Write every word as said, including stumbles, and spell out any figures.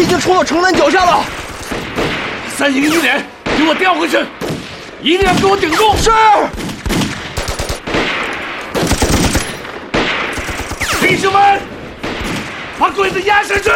已经冲到城南脚下了。 三营一连，给我调回去，一定要给我顶住！ 是。 弟兄们，把鬼子压下去！